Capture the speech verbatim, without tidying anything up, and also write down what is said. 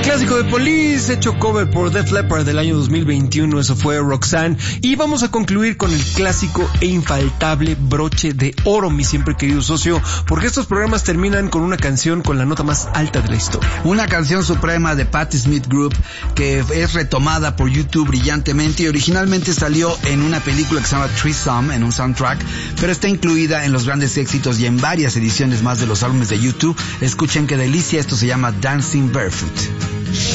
Clásico de Police, hecho cover por Def Leppard del año dos mil veintiuno, eso fue Roxanne. Y vamos a concluir con el clásico e infaltable Broche de Oro, mi siempre querido socio, porque estos programas terminan con una canción con la nota más alta de la historia. Una canción suprema de Patti Smith Group que es retomada por YouTube brillantemente y originalmente salió en una película que se llama Threesome, en un soundtrack, pero está incluida en los grandes éxitos y en varias ediciones más de los álbumes de YouTube. Escuchen qué delicia, esto se llama Dancing Barefoot.